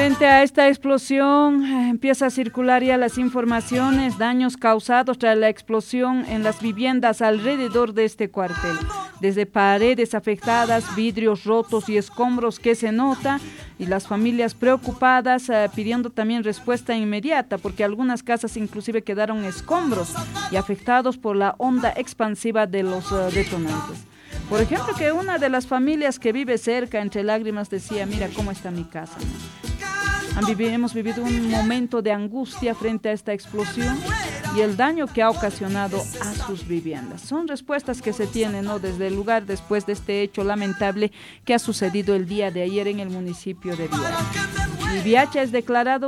Frente a esta explosión, empieza a circular ya las informaciones, daños causados tras la explosión en las viviendas alrededor de este cuartel. Desde paredes afectadas, vidrios rotos y escombros que se nota, y las familias preocupadas pidiendo también respuesta inmediata, porque algunas casas inclusive quedaron escombros y afectados por la onda expansiva de los detonantes. Por ejemplo, que una de las familias que vive cerca, entre lágrimas, decía, mira cómo está mi casa, ¿no? Hemos vivido un momento de angustia frente a esta explosión y el daño que ha ocasionado a sus viviendas. Son respuestas que se tienen, ¿no?, desde el lugar después de este hecho lamentable que ha sucedido el día de ayer en el municipio de Biacha. Y Biacha es declarado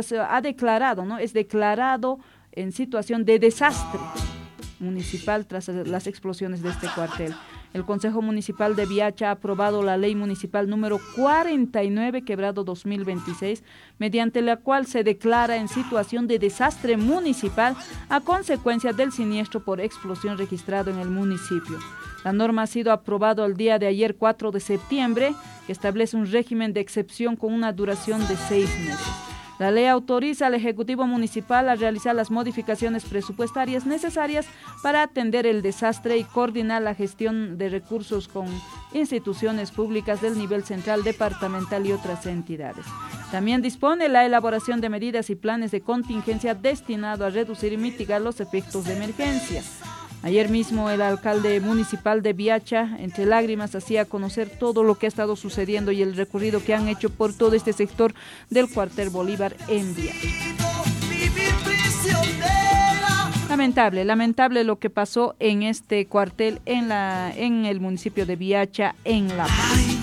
en situación de desastre municipal tras las explosiones de este cuartel. El Consejo Municipal de Biacha ha aprobado la Ley Municipal número 49/2026, mediante la cual se declara en situación de desastre municipal a consecuencia del siniestro por explosión registrado en el municipio. La norma ha sido aprobada el día de ayer, 4 de septiembre, que establece un régimen de excepción con una duración de 6 meses. La ley autoriza al Ejecutivo Municipal a realizar las modificaciones presupuestarias necesarias para atender el desastre y coordinar la gestión de recursos con instituciones públicas del nivel central, departamental y otras entidades. También dispone la elaboración de medidas y planes de contingencia destinado a reducir y mitigar los efectos de emergencia. Ayer mismo el alcalde municipal de Biacha, entre lágrimas, hacía conocer todo lo que ha estado sucediendo y el recorrido que han hecho por todo este sector del cuartel Bolívar en Biacha. Lamentable lo que pasó en este cuartel en el municipio de Biacha, en La Paz.